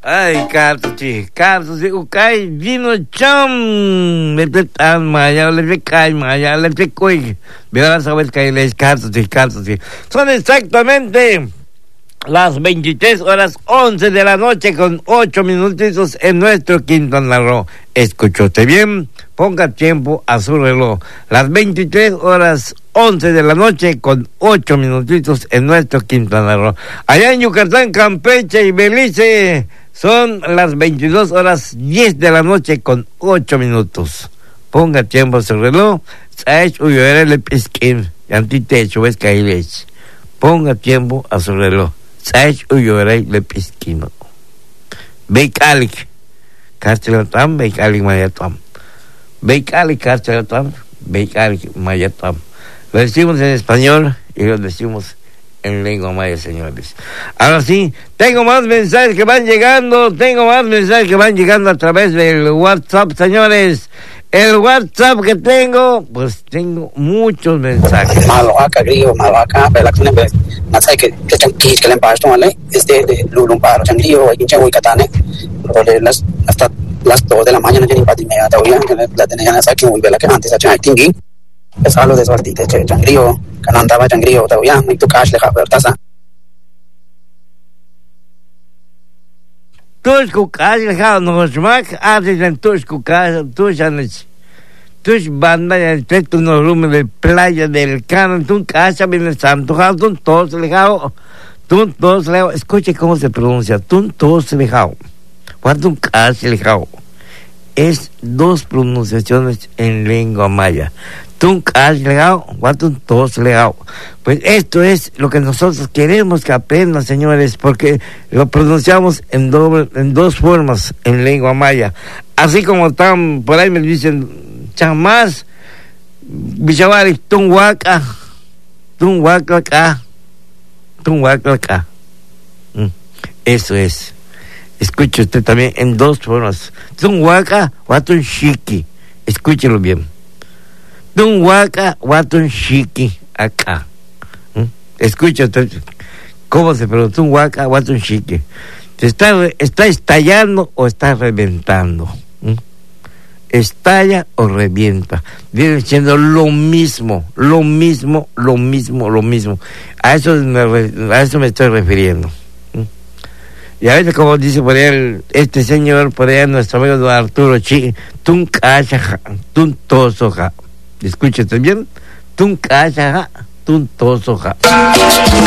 Ay, cartuchi, ukay, vino cham, le petan maya, le pecay maya, le pecoy. Verás a ver que les cartuchi. Son exactamente las 23:11 de la noche con 8 minutitos en nuestro Quintana Roo. Escuchóte bien, ponga tiempo a su reloj. Las 23:11 de la noche con 8 minutitos en nuestro Quintana Roo. Allá en Yucatán, Campeche y Belice son las 22:10 de la noche con 8 minutos. Ponga tiempo a su reloj. Ponga tiempo a su reloj. Le pisquino. Beikalik. Castellotam, Beikalik Mayatam. Beikalik, Castellotam, Beikalik Mayatam. Lo decimos en español y lo decimos en lengua maya, señores. Ahora sí, tengo más mensajes que van llegando a través del WhatsApp, señores. El WhatsApp que tengo, pues tengo muchos mensajes. Maloaca, grillo, maloaca, pero la cosa es que chanquis que le empasto, ¿vale? De lulumparo, changrillo, hay quien catane. Hasta las 2 de la mañana ya ni para media todavía, la tenía aquí muy bella que antes a chanquingui. Es algo de suerte, changrillo, canantaba changrillo, todavía, y tu cash le jaba, taza. Tush kukas lejao nosmak hacen tush kukas tush anich tush banda en teto no rume de playa del Cano tun casa bien el santo jao tun tos lejao escuche cómo se pronuncia tun tos lejao guardun casa lejao es dos pronunciaciones en lengua maya. Tun cas lejao guardun tos lejao. Pues esto es lo que nosotros queremos que aprendan, señores, porque lo pronunciamos en dos formas en lengua maya. Así como están, por ahí me dicen, chamás, bichavari, tunhuaca acá. Eso es. Escuche usted también en dos formas. Tunhuaca, watun shiki. Escúchelo bien. Tunhuaca, watun shiki, acá. Escucha cómo se pronuncia un huaca, un chique. ¿Está estallando o está reventando? Estalla o revienta. Viene siendo lo mismo. A eso me estoy refiriendo. Y a veces, como dice por ahí este señor, por allá nuestro amigo don Arturo Chi, tun cachaja, tun tosoja. Escúchate bien, tun cachaja, tun tosoja.